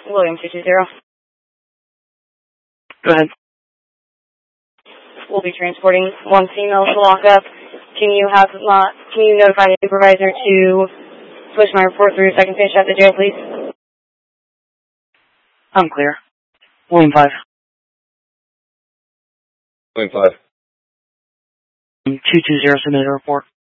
William 220. Go ahead. We'll be transporting one female to lockup. Can you notify the supervisor to push my report through so I can finish at the jail, please? I'm clear. William 5. William 5. 220, submit a report.